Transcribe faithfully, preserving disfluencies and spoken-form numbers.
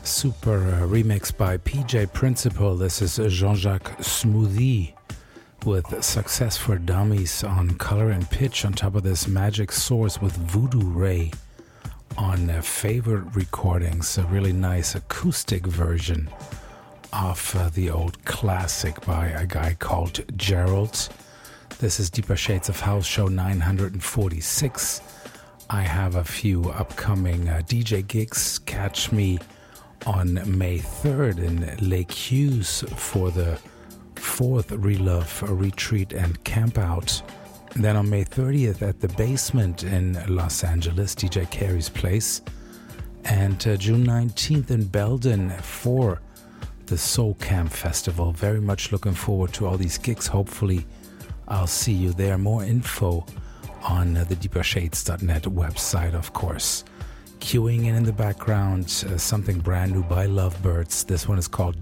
Super uh, remix by P J Principal. This is Jean-Jacques Smoothie with Success for Dummies on Color and Pitch. On top of this, Magic Source with Voodoo Ray on uh, Favorite Recordings. A really nice acoustic version of uh, the old classic by a guy called Gerald. This is Deeper Shades of House show nine hundred forty-six. I have a few upcoming uh, D J gigs. Catch me on May third in Lake Hughes for the fourth Relove Retreat and Campout. Then on May thirtieth at the Basement in Los Angeles, D J Carey's place. And uh, June nineteenth in Belden for the Soul Camp Festival. Very much looking forward to all these gigs. Hopefully I'll see you there. More info on uh, the deeper shades dot net website, of course. Queuing in in the background, uh, something brand new by Lovebirds. This one is called